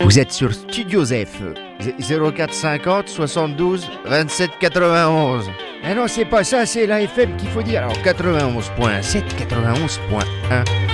Vous êtes sur Studio Zef, 0450 72 27 91. Ah non, c'est pas ça, c'est la FM qu'il faut dire. Alors 91.7, 91.1.